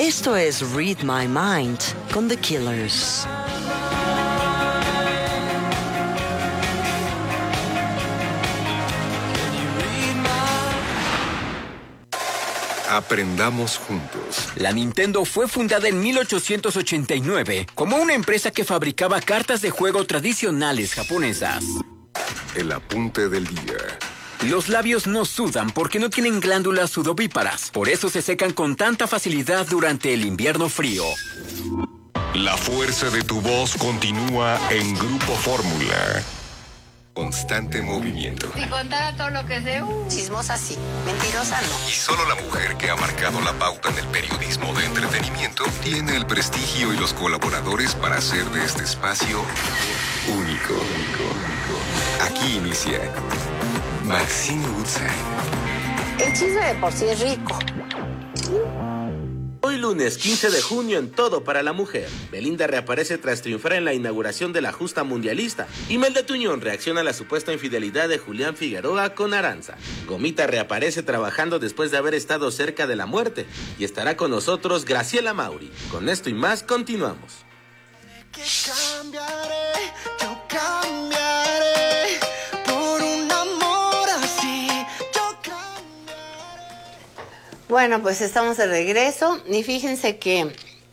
Esto es Read My Mind con The Killers. Aprendamos juntos. La Nintendo fue fundada en 1889 como una empresa que fabricaba cartas de juego tradicionales japonesas. El apunte del día. Los labios no sudan porque no tienen glándulas sudovíparas. Por eso se secan con tanta facilidad durante el invierno frío. La fuerza de tu voz continúa en Grupo Fórmula. Constante movimiento. Si contara todo lo que sé, chismosa sí, mentirosa no. Y solo la mujer que ha marcado la pauta en el periodismo de entretenimiento tiene el prestigio y los colaboradores para hacer de este espacio único. Aquí inicia Maxine Woodside. El chisme de por sí es rico. Hoy lunes 15 de junio en Todo para la Mujer. Belinda reaparece tras triunfar en la inauguración de la justa mundialista. Imelda Tuñón reacciona a la supuesta infidelidad de Julián Figueroa con Aranza. Gomita reaparece trabajando después de haber estado cerca de la muerte. Y estará con nosotros Graciela Mauri. Con esto y más continuamos. Yo cambiaré por un amor así. Bueno, pues estamos de regreso y fíjense que,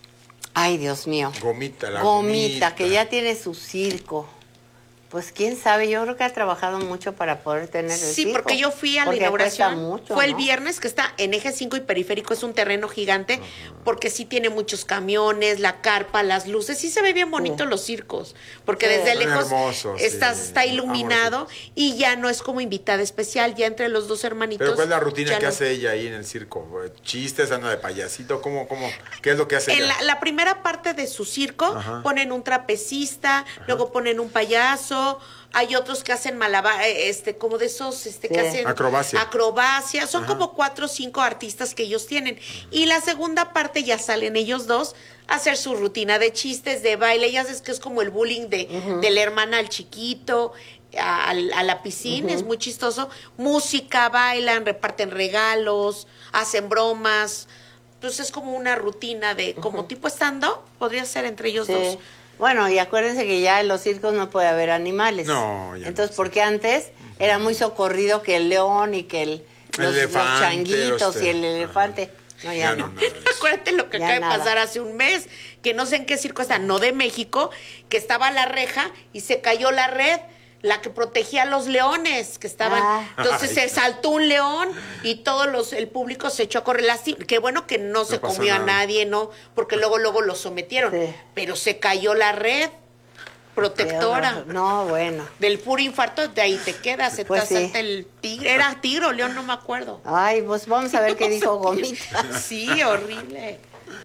ay Dios mío, Gomita, que ya tiene su circo. Pues quién sabe, yo creo que ha trabajado mucho para poder tener el circo. Sí, porque yo fui a la inauguración, mucho, fue el viernes, que está en Eje 5 y Periférico, es un terreno gigante, porque sí tiene muchos camiones, la carpa, las luces, sí se ve bien bonito los circos, porque desde lejos hermoso, está iluminado y ya no es como invitada especial, ya entre los dos hermanitos. ¿Pero cuál es la rutina que hace ella ahí en el circo? ¿Chistes, anda de payasito? ¿Qué es lo que hace ella? En la primera parte de su circo ponen un trapecista, luego ponen un payaso. Hay otros que hacen malabar, como de esos, que hacen acrobacia. Son como 4 o 5 artistas que ellos tienen. Y la segunda parte ya salen ellos dos a hacer su rutina de chistes, de baile. Ya sabes que es como el bullying de la hermana al chiquito, a la piscina, es muy chistoso. Música, bailan, reparten regalos, hacen bromas. Pues es como una rutina de, como tipo stand-up, podría ser entre ellos dos. Bueno, y acuérdense que ya en los circos no puede haber animales. No, ya entonces, porque antes era muy socorrido que el león y que los changuitos y el elefante. No, ya no. Acuérdate lo que acaba de pasar hace un mes, que no sé en qué circo está, no de México, que estaba la reja y se cayó la red, la que protegía a los leones que estaban. Entonces se saltó un león y el público se echó a correr. Qué bueno que no se comió a nadie, ¿no? Porque luego los sometieron. Sí. Pero se cayó la red protectora. No, bueno. Del puro infarto, de ahí te quedas. Se te asalta el tigre. ¿Era tigre o león? No me acuerdo. Ay, pues vamos a ver qué dijo Gomita. Sí, horrible.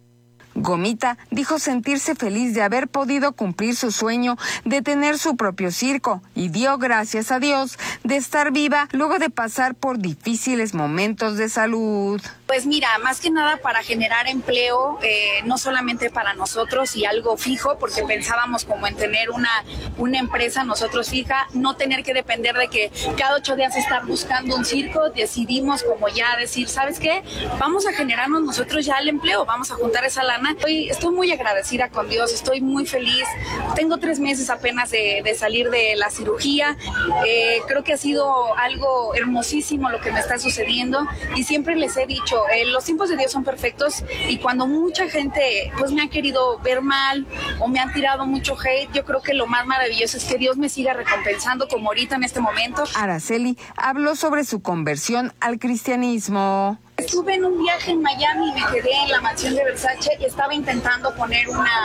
Gomita dijo sentirse feliz de haber podido cumplir su sueño de tener su propio circo y dio gracias a Dios de estar viva luego de pasar por difíciles momentos de salud. Pues mira, más que nada para generar empleo, no solamente para nosotros y algo fijo, porque pensábamos como en tener una empresa nosotros fija, no tener que depender de que cada 8 días estar buscando un circo. Decidimos como ya decir, ¿sabes qué? Vamos a generarnos nosotros ya el empleo, vamos a juntar esa lana. Estoy muy agradecida con Dios, estoy muy feliz. Tengo 3 meses apenas de salir de la cirugía. Creo que ha sido algo hermosísimo lo que me está sucediendo y siempre les he dicho, los tiempos de Dios son perfectos y cuando mucha gente pues me ha querido ver mal o me han tirado mucho hate, yo creo que lo más maravilloso es que Dios me siga recompensando como ahorita en este momento. Araceli habló sobre su conversión al cristianismo. Estuve en un viaje en Miami y me quedé en la mansión de Versace y estaba intentando poner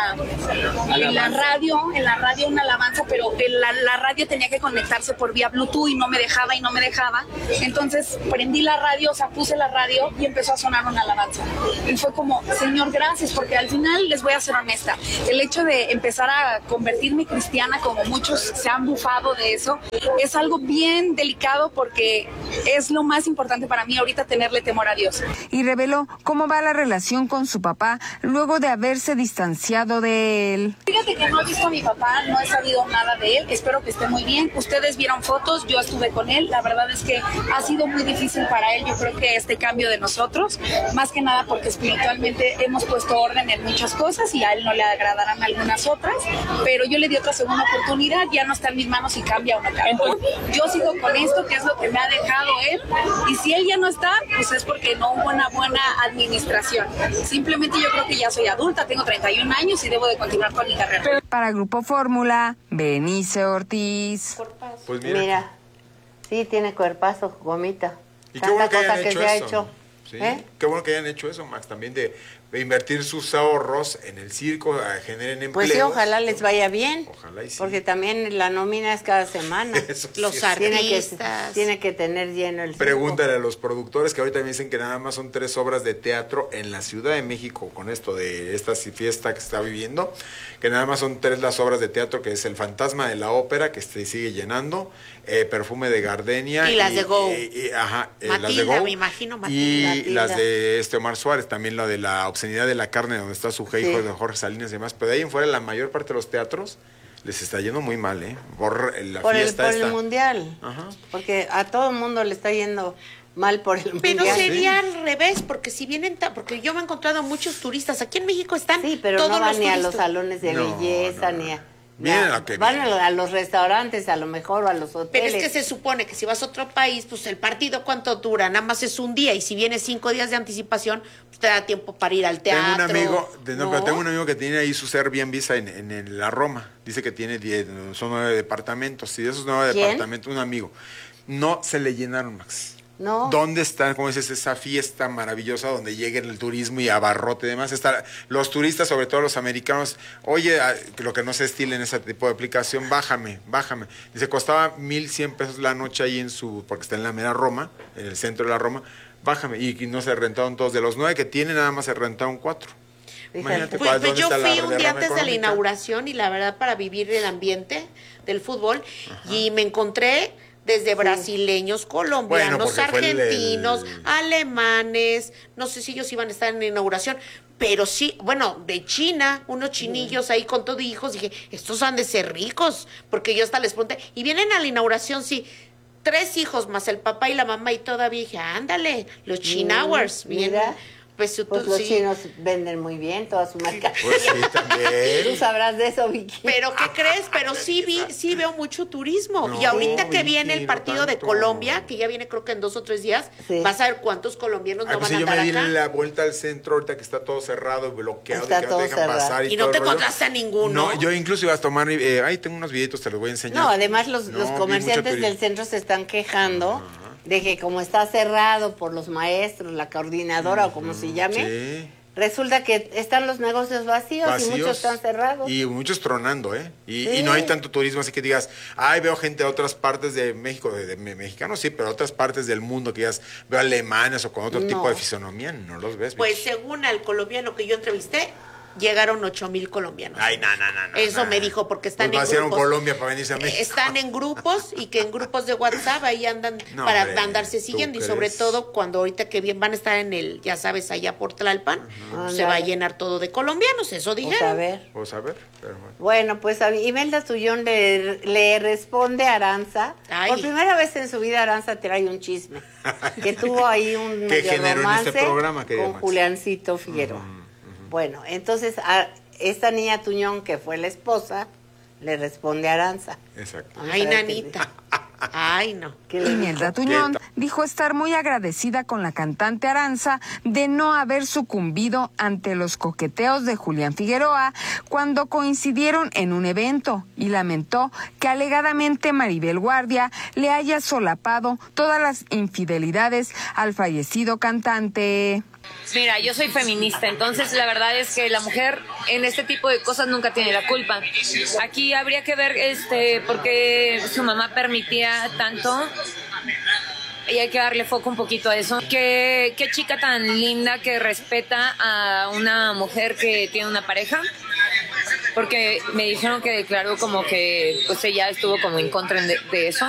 en la radio una alabanza, pero la radio tenía que conectarse por vía Bluetooth y no me dejaba. Entonces prendí la radio, puse la radio y empezó a sonar una alabanza. Y fue como, Señor, gracias, porque al final les voy a ser honesta. El hecho de empezar a convertirme cristiana, como muchos se han bufado de eso, es algo bien delicado porque es lo más importante para mí ahorita tenerle temor a Dios. ellos. Y reveló cómo va la relación con su papá luego de haberse distanciado de él. Fíjate que no he visto a mi papá, no he sabido nada de él, espero que esté muy bien. Ustedes vieron fotos, yo estuve con él, la verdad es que ha sido muy difícil para él, yo creo que este cambio de nosotros, más que nada porque espiritualmente hemos puesto orden en muchas cosas y a él no le agradarán algunas otras, pero yo le di otra segunda oportunidad, ya no está en mis manos si cambia o no cambia. Yo sigo con esto, que es lo que me ha dejado él, y si él ya no está, pues es porque no hubo una buena administración. Simplemente yo creo que ya soy adulta, tengo 31 años y debo de continuar con mi carrera. Para Grupo Fórmula, Benice Ortiz. Pues mira, sí, tiene cuerpazo, Gomita. Y qué bueno que cosa hayan que hecho se ha eso. hecho. Sí, qué bueno que hayan hecho eso, Max, también de invertir sus ahorros en el circo, generen empleos. Pues sí, ojalá les vaya bien. Ojalá y sí. Porque también la nómina es cada semana. Eso Los sí. artistas. Tiene que tener lleno el circo. Pregúntale a los productores que ahorita me dicen que nada más son 3 obras de teatro en la Ciudad de México con esto de esta fiesta que se está viviendo, que nada más son 3 las obras de teatro, que es El Fantasma de la Ópera, que se sigue llenando, Perfume de Gardenia. Y las de Go. Las de Go. Me imagino, Y Matilda. las de Omar Suárez, también la de la obscenidad de la carne, donde está su hijo de Jorge Salinas y demás. Pero de ahí en fuera, la mayor parte de los teatros les está yendo muy mal, por la fiesta el mundial. Ajá. Porque a todo el mundo le está yendo mal por el mundial. Pero sería al revés, porque si vienen, porque yo me he encontrado muchos turistas. Aquí en México están pero todos no van los ni a turistas. los salones de belleza, ni a... Van a los restaurantes, a lo mejor, o a los hoteles. Pero es que se supone que si vas a otro país, pues el partido, ¿cuánto dura? Nada más es un día, y si vienes 5 días de anticipación, pues te da tiempo para ir al teatro. Tengo un amigo que tiene ahí sus Airbnb en la Roma. Dice que tiene 10, son 9 departamentos. Y de esos 9 departamentos, un amigo. No se le llenaron, Max. No. ¿Dónde está, como dices, esa fiesta maravillosa donde llega el turismo y abarrote y demás? Los turistas, sobre todo los americanos, oye, lo que no se estila en ese tipo de aplicación, bájame. Dice, costaba 1,100 pesos la noche ahí porque está en la mera Roma, en el centro de la Roma, bájame. Y no se rentaron todos. De los 9 que tiene, nada más se rentaron 4. Imagínate, pues yo fui un día antes de la inauguración y la verdad para vivir el ambiente del fútbol y me encontré desde brasileños, colombianos, argentinos, alemanes, no sé si ellos iban a estar en la inauguración, pero sí, bueno, de China, unos chinillos ahí con todo hijos, dije, estos han de ser ricos, porque yo hasta les pregunté, y vienen a la inauguración, sí, 3 hijos más el papá y la mamá, y todavía dije, ándale, los Chinowers, vienen. Pues los chinos venden muy bien toda su mercancía. Pues sí, también. Tú sabrás de eso, Vicky. Pero ¿qué crees? Pero sí veo mucho turismo. Y ahorita que viene el partido de Colombia, que ya viene creo que en 2 o 3 días, vas a ver cuántos colombianos no van a andar acá. Yo me di la vuelta al centro ahorita que está todo cerrado, bloqueado, está que no te dejan pasar. Y no te encontraste a ninguno. No, yo incluso iba a tomar, ahí tengo unos videitos, te los voy a enseñar. No, además los comerciantes del centro se están quejando de que como está cerrado por los maestros, la coordinadora o como se llame, resulta que están los negocios vacíos y muchos están cerrados. Y muchos tronando, Y no hay tanto turismo, así que digas, veo gente de otras partes de México, de mexicanos sí, pero de otras partes del mundo que digas, veo alemanes o con otro tipo de fisonomía, no los ves. Pues según al colombiano que yo entrevisté, llegaron 8,000 colombianos. Ay, no. Eso me dijo, porque están en grupos. Colombia para venirse a México. Están en grupos y que en grupos de WhatsApp ahí andan para andarse siguiendo. Y sobre todo cuando ahorita que bien van a estar en ya sabes, allá por Tlalpan, se va a llenar todo de colombianos, eso dijeron. Vamos a ver. Bueno, pues Imelda Tuñón le responde a Aranza. Por primera vez en su vida Aranza trae un chisme. Que tuvo ahí un medio romance en este programa, con Juliancito Figueroa. Bueno, entonces a esta niña Tuñón, que fue la esposa, le responde a Aranza. Exacto. Ay, nanita. Ay, no. Imelda Tuñón dijo estar muy agradecida con la cantante Aranza de no haber sucumbido ante los coqueteos de Julián Figueroa cuando coincidieron en un evento y lamentó que alegadamente Maribel Guardia le haya solapado todas las infidelidades al fallecido cantante. Mira, yo soy feminista, entonces la verdad es que la mujer en este tipo de cosas nunca tiene la culpa. Aquí habría que ver por qué su mamá permitía tanto y hay que darle foco un poquito a eso. Qué chica tan linda que respeta a una mujer que tiene una pareja, porque me dijeron que declaró como que pues ella estuvo como en contra de eso.